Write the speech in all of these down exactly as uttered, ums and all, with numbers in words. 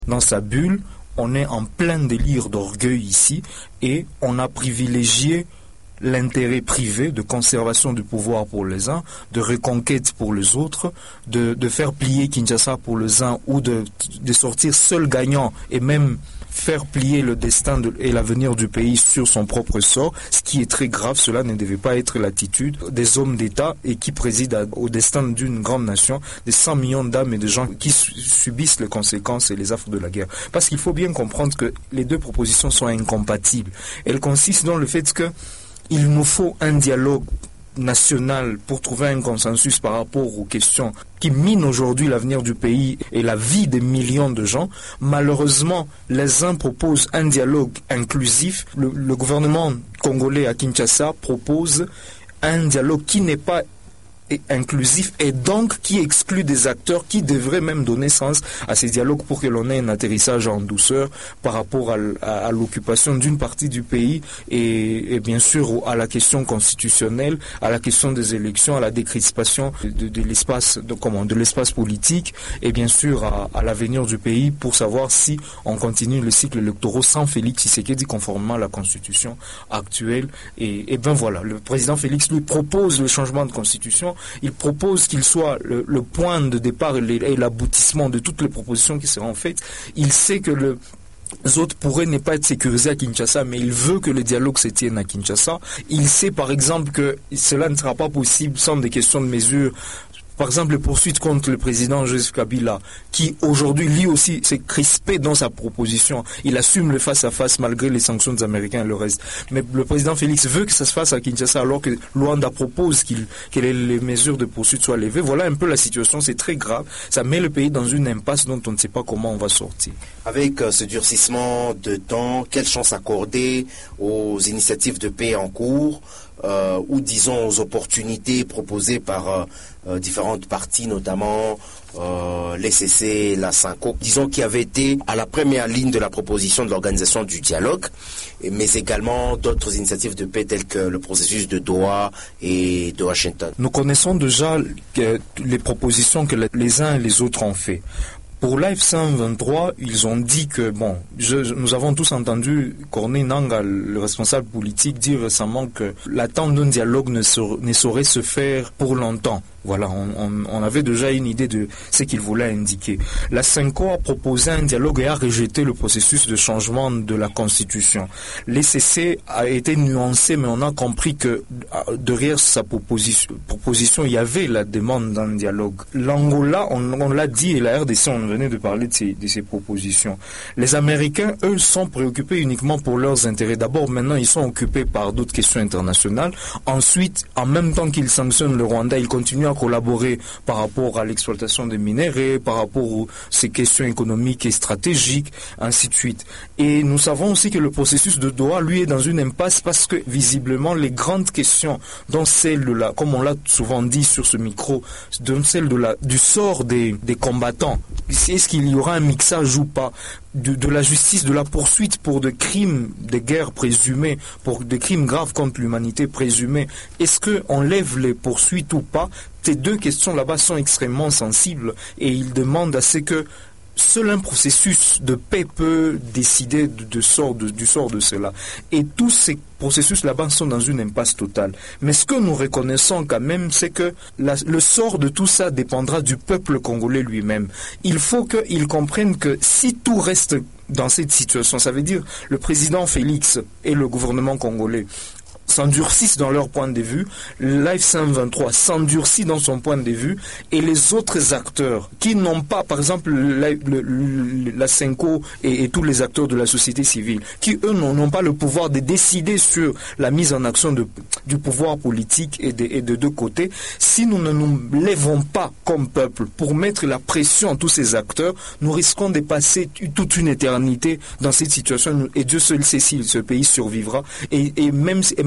dans sa bulle. On est en plein délire d'orgueil ici et on a privilégié l'intérêt privé de conservation du pouvoir pour les uns, de reconquête pour les autres, de, de faire plier Kinshasa pour les uns ou de, de sortir seul gagnant et même faire plier le destin de, et l'avenir du pays sur son propre sort, ce qui est très grave. Cela ne devait pas être l'attitude des hommes d'État et qui président à, au destin d'une grande nation, des cent millions d'âmes et de gens qui subissent les conséquences et les affres de la guerre. Parce qu'il faut bien comprendre que les deux propositions sont incompatibles. Elles consistent dans le fait que il nous faut un dialogue national pour trouver un consensus par rapport aux questions qui minent aujourd'hui l'avenir du pays et la vie des millions de gens. Malheureusement, les uns proposent un dialogue inclusif. Le, le gouvernement congolais à Kinshasa propose un dialogue qui n'est pas inclusif et donc qui exclut des acteurs qui devraient même donner sens à ces dialogues pour que l'on ait un atterrissage en douceur par rapport à, à, à l'occupation d'une partie du pays et, et bien sûr à la question constitutionnelle, à la question des élections, à la décrispation de, de l'espace de, comment, de l'espace politique et bien sûr à, à l'avenir du pays pour savoir si on continue le cycle électoral sans Félix Tshisekedi conformément à la constitution actuelle et, et ben voilà, le président Félix lui propose le changement de constitution. Il propose qu'il soit le, le point de départ et, et l'aboutissement de toutes les propositions qui seront faites. Il sait que le les autres pourraient ne pas être sécurisés à Kinshasa, mais il veut que le dialogue se tienne à Kinshasa. Il sait par exemple que cela ne sera pas possible sans des questions de mesures. Par exemple, les poursuites contre le président Joseph Kabila, qui aujourd'hui, lui aussi, s'est crispé dans sa proposition. Il assume le face-à-face malgré les sanctions des Américains et le reste. Mais le président Félix veut que ça se fasse à Kinshasa alors que Luanda propose qu'il, que les mesures de poursuite soient levées. Voilà un peu la situation, c'est très grave. Ça met le pays dans une impasse dont on ne sait pas comment on va sortir. Avec euh, ce durcissement de temps, quelle chance accorder aux initiatives de paix en cours euh, ou disons aux opportunités proposées par euh, euh, différentes parties, notamment euh, l'E C C, la Synco, disons qui avaient été à la première ligne de la proposition de l'organisation du dialogue, mais également d'autres initiatives de paix telles que le processus de Doha et de Washington. Nous connaissons déjà que les propositions que les uns et les autres ont fait. Pour l'A F C M vingt-trois, ils ont dit que, bon, je, nous avons tous entendu Corneille Nangaa, le responsable politique, dire récemment que l'attente d'un dialogue ne, sa, ne saurait se faire pour longtemps. Voilà, on, on, on avait déjà une idée de ce qu'il voulait indiquer. La Synco a proposé un dialogue et a rejeté le processus de changement de la Constitution. L'E C C a été nuancé, mais on a compris que derrière sa proposition, proposition il y avait la demande d'un dialogue. L'Angola, on, on l'a dit, et la R D C, on venait de parler de ces, de ces propositions. Les Américains, eux, sont préoccupés uniquement pour leurs intérêts. D'abord, maintenant, ils sont occupés par d'autres questions internationales. Ensuite, en même temps qu'ils sanctionnent le Rwanda, ils continuent à collaborer par rapport à l'exploitation des minéraux, par rapport aux ces questions économiques et stratégiques, ainsi de suite. Et nous savons aussi que le processus de Doha, lui, est dans une impasse parce que, visiblement, les grandes questions, dont celle de la, comme on l'a souvent dit sur ce micro, dont celle de la, du sort des, des combattants, est-ce qu'il y aura un mixage ou pas, de, de la justice, de la poursuite pour des crimes de guerre présumés, pour des crimes graves contre l'humanité présumés, est-ce qu'on lève les poursuites ou pas? Ces deux questions là-bas sont extrêmement sensibles et ils demandent à ce que seul un processus de paix peut décider de, de sort, de, du sort de cela. Et tous ces processus là-bas sont dans une impasse totale. Mais ce que nous reconnaissons quand même, c'est que la, le sort de tout ça dépendra du peuple congolais lui-même. Il faut qu'ils comprennent que si tout reste dans cette situation, ça veut dire le président Félix et le gouvernement congolais s'endurcissent dans leur point de vue, l'A F C M vingt-trois s'endurcit dans son point de vue, et les autres acteurs qui n'ont pas, par exemple la, le, le, la Synco et, et tous les acteurs de la société civile, qui eux n'ont pas le pouvoir de décider sur la mise en action de, du pouvoir politique et de, et de deux côtés, si nous ne nous lèvons pas comme peuple pour mettre la pression à tous ces acteurs, nous risquons de passer toute une éternité dans cette situation, et Dieu seul sait si ce pays survivra, et, et même, et même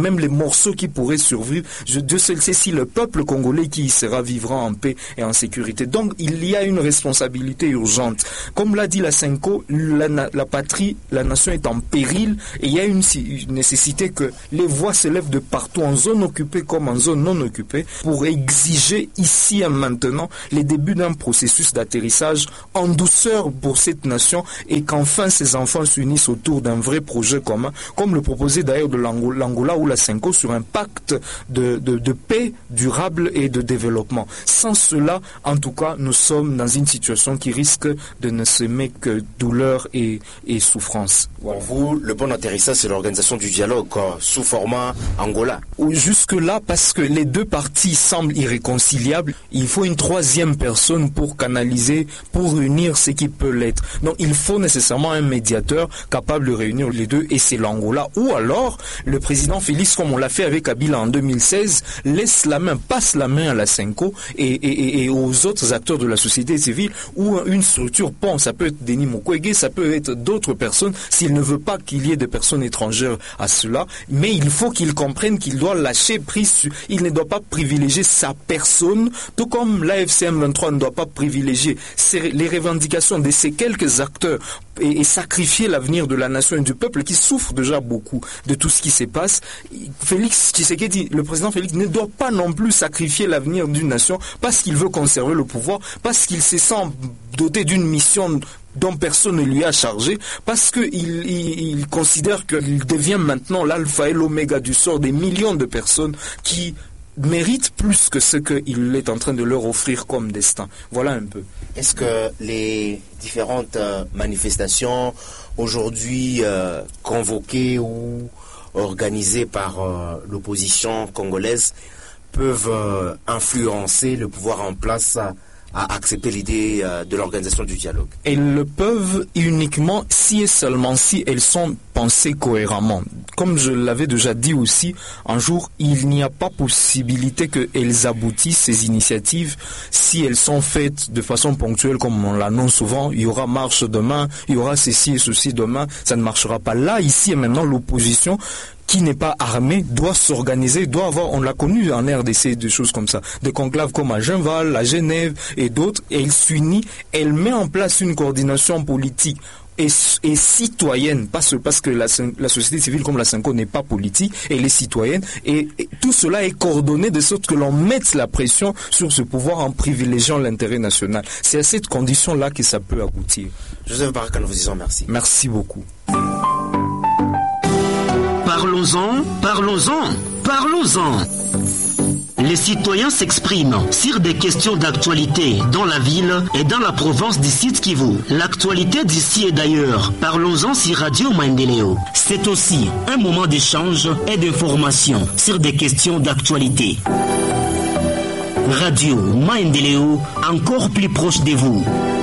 même les morceaux qui pourraient survivre, je, Dieu seul sait si le peuple congolais qui y sera vivra en paix et en sécurité. Donc il y a une responsabilité urgente. Comme l'a dit la Senko, la, la patrie, la nation est en péril et il y a une, une nécessité que les voix se lèvent de partout, en zone occupée comme en zone non occupée, pour exiger ici et maintenant les débuts d'un processus d'atterrissage en douceur pour cette nation et qu'enfin ces enfants s'unissent autour d'un vrai projet commun, comme le proposait d'ailleurs de l'Angola ou la Senko sur un pacte de, de, de paix durable et de développement. Sans cela, en tout cas, nous sommes dans une situation qui risque de ne semer que douleur et, et souffrance. Voilà. Pour vous, le bon atterrissage, c'est l'organisation du dialogue quoi, sous format Angola. Jusque-là, parce que les deux parties semblent irréconciliables, il faut une troisième personne pour canaliser, pour réunir ce qui peut l'être. Donc il faut nécessairement un médiateur capable de réunir les deux, et c'est l'Angola. Ou alors, le président Félix, comme on l'a fait avec Kabila en deux mille seize, laisse la main, passe la main à la Senko et, et, et aux autres acteurs de la société civile, ou une structure pont. Ça peut être Denis Mukwege, ça peut être d'autres personnes, s'il ne veut pas qu'il y ait des personnes étrangères à cela. Mais il faut qu'il comprenne qu'il doit lâcher prise, il ne doit pas privilégier sa personne, tout comme l'A F C M vingt-trois ne doit pas privilégier les revendications de ces quelques acteurs et, et sacrifier l'avenir de la nation et du peuple qui souffre déjà beaucoup de tout ce qui se passe. Félix Tshisekedi, le président Félix, ne doit pas non plus sacrifier l'avenir d'une nation parce qu'il veut conserver le pouvoir, parce qu'il se sent doté d'une mission dont personne ne lui a chargé, parce qu'il il, il considère qu'il devient maintenant l'alpha et l'oméga du sort des millions de personnes qui méritent plus que ce qu'il est en train de leur offrir comme destin. Voilà un peu. Est-ce que les différentes euh, manifestations aujourd'hui euh, convoquées ou organisées par euh, l'opposition congolaise peuvent euh, influencer le pouvoir en place à à accepter l'idée euh, de l'organisation du dialogue? Elles le peuvent uniquement si et seulement si elles sont pensées cohéremment. Comme je l'avais déjà dit aussi, un jour, il n'y a pas possibilité qu'elles aboutissent, ces initiatives, si elles sont faites de façon ponctuelle, comme on l'annonce souvent. Il y aura marche demain, il y aura ceci et ceci demain, ça ne marchera pas. Là, ici et maintenant, l'opposition qui n'est pas armée doit s'organiser, doit avoir, on l'a connu en R D C, des choses comme ça, des conclaves comme à Genval, à Genève et d'autres, et elle s'unit, elle met en place une coordination politique et, et citoyenne, parce, parce que la, la société civile comme la Senko n'est pas politique, elle est citoyenne, et, et tout cela est coordonné de sorte que l'on mette la pression sur ce pouvoir en privilégiant l'intérêt national. C'est à cette condition-là que ça peut aboutir. Joseph Baraka, nous vous disons merci. Merci beaucoup. Parlons-en, parlons-en, parlons-en. Les citoyens s'expriment sur des questions d'actualité dans la ville et dans la province du Sud Kivu. L'actualité d'ici et d'ailleurs. Parlons-en sur Radio Maendeleo. C'est aussi un moment d'échange et d'information sur des questions d'actualité. Radio Maendeleo, encore plus proche de vous.